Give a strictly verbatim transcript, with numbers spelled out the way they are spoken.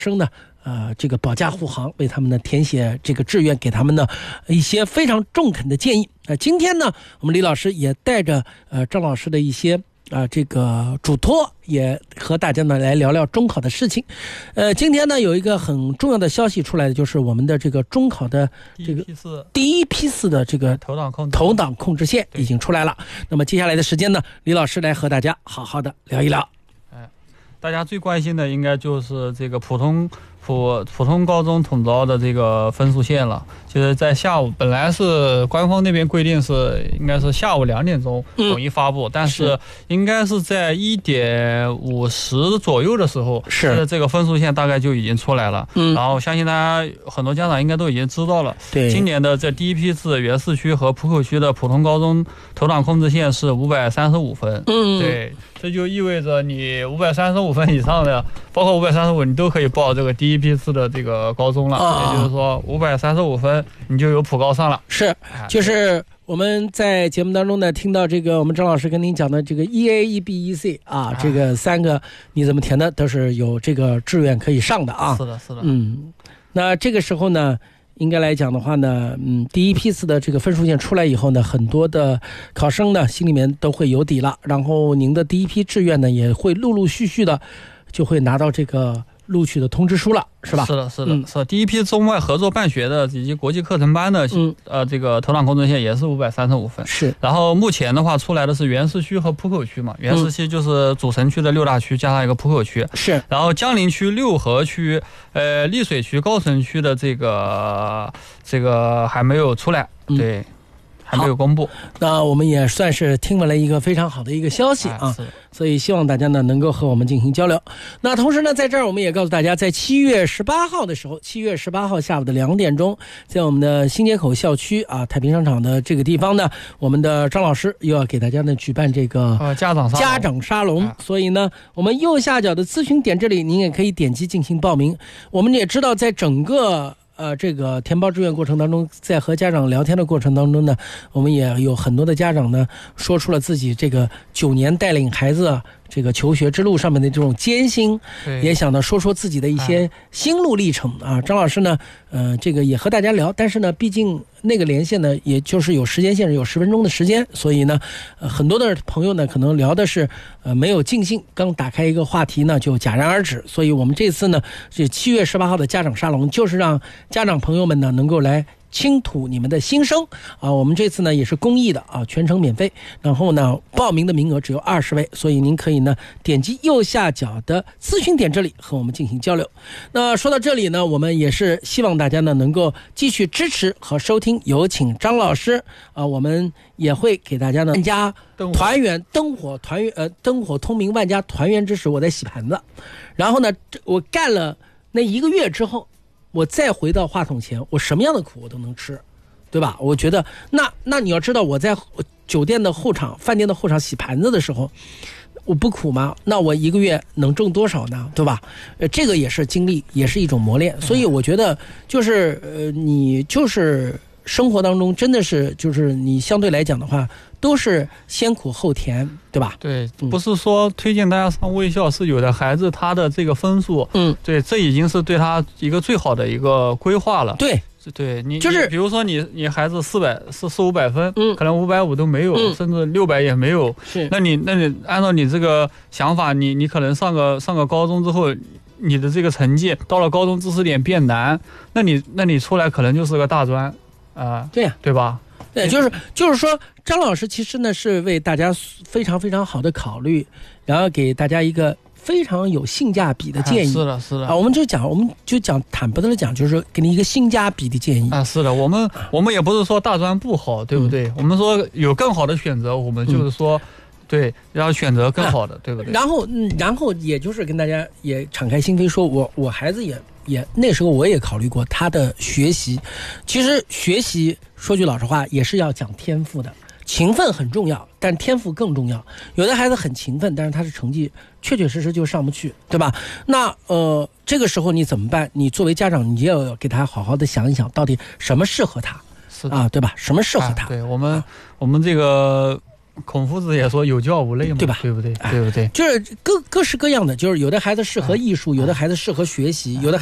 生呢，呃，这个保驾护航，为他们呢填写这个志愿，给他们呢一些非常中肯的建议。呃，今天呢，我们李老师也带着呃张老师的一些啊、呃、这个嘱托，也和大家呢来聊聊中考的事情。呃，今天呢有一个很重要的消息出来的，就是我们的这个中考的这个第一批次的这个投档控制投档控制线已经出来了。那么接下来的时间呢，李老师来和大家好好的聊一聊。 哎，大家最关心的应该就是这个普通普普通高中统招的这个分数线了。就是在下午，本来是官方那边规定是应该是下午两点钟统一发布，嗯、但是应该是在一点五十左右的时候， 是这个分数线大概就已经出来了。嗯，然后相信大家很多家长应该都已经知道了。 对， 今年的这第一批次原市区和浦口区的普通高中投档控制线是五百三十五分。嗯，对，这就意味着你五百三十五分以上的，包括五百三十五，你都可以报这个第一批次的这个高中了。啊、也就是说，五百三十五分你就有普高上了。 是，就是我们在节目当中呢，听到这个我们张老师跟您讲的这个 E A E B E C 啊，这个三个你怎么填的都是有这个志愿可以上的啊。 是的，是的。 嗯，那这个时候呢，应该来讲的话呢，嗯，第一批次的这个分数线出来以后呢，很多的考生呢心里面都会有底了，然后您的第一批志愿呢也会陆陆续续的就会拿到这个录取的通知书了，是吧？ 是的，是的，嗯、是的。第一批中外合作办学的以及国际课程班的，嗯，呃，这个投档控制线也是五百三十五分。 是。 然后目前的话出来的是原市区和浦口区嘛，原市区就是主城区的六大区加上一个浦口区。 是。 然后江陵区、六合区、呃溧水区、高城区的这个这个还没有出来，嗯、对。还没有公布， 那我们也算是听闻了一个非常好的一个消息啊，所以希望大家呢能够和我们进行交流。那同时呢，在这儿我们也告诉大家，在七月十八号的时候，七月十八号下午的两点钟，在我们的新街口校区啊太平商场的这个地方呢，我们的张老师又要给大家呢举办这个呃家长沙龙家长沙龙，啊、所以呢，我们右下角的咨询点这里，您也可以点击进行报名。我们也知道，在整个呃，这个填报志愿过程当中，在和家长聊天的过程当中呢，我们也有很多的家长呢说出了自己这个九年带领孩子这个求学之路上面的这种艰辛，也想呢说说自己的一些心路历程啊。张老师呢，呃，这个也和大家聊，但是呢，毕竟那个连线呢，也就是有时间限制，有十分钟的时间，所以呢，呃，很多的朋友呢可能聊的是呃没有尽兴，刚打开一个话题呢就戛然而止。所以我们这次呢，是七月十八号的家长沙龙，就是让家长朋友们呢能够来倾吐你们的心声啊！我们这次呢也是公益的啊，全程免费。然后呢，报名的名额只有二十位，所以您可以呢点击右下角的咨询点这里和我们进行交流。那说到这里呢，我们也是希望大家呢能够继续支持和收听，有请张老师啊，我们也会给大家呢万家团圆灯火团圆呃灯火通明万家团圆之时，我在洗盘子，然后呢我干了那一个月之后。我再回到话筒前，我什么样的苦我都能吃，对吧？我觉得那那你要知道，我在酒店的后场、饭店的后场洗盘子的时候，我不苦吗？那我一个月能挣多少呢？对吧？呃，这个也是经历，也是一种磨练。所以我觉得，就是呃，你就是生活当中真的是，就是你相对来讲的话。都是先苦后甜，对吧？ 对，不是说推荐大家上卫校，是有的孩子他的这个分数，嗯，对，这已经是对他一个最好的一个规划了。 对， 对你就是比如说你你孩子四百四四五百分，嗯，可能五百五都没有，嗯、甚至六百也没有。 是， 那你那你按照你这个想法，你你可能上个上个高中之后，你的这个成绩到了高中知识点变难，那你那你出来可能就是个大专啊、呃， 对呀、啊， 对吧？ 对，就是就是说，张老师其实呢是为大家非常非常好的考虑，然后给大家一个非常有性价比的建议。 啊、是的，是的啊， 我们就讲，我们就讲坦白的讲，就是给你一个性价比的建议啊。是的，我们我们也不是说大专不好，对不对？嗯、我们说有更好的选择，我们就是说。嗯对，要选择更好的，啊、对不对？ 然后，嗯，然后也就是跟大家也敞开心扉说，我我孩子也也那时候我也考虑过他的学习，其实学习说句老实话也是要讲天赋的，勤奋很重要，但天赋更重要。有的孩子很勤奋，但是他的成绩确确实实就上不去，对吧？那呃，这个时候你怎么办？你作为家长，你也要给他好好的想一想，到底什么适合他， 是的啊，对吧？什么适合他？ 啊、对我们、啊、我们这个。 孔夫子也说有教无类嘛， 对吧？ 对不对？ 哎对不对？ 就是各各式各样的，就是有的孩子适合艺术，有的孩子适合学习，有的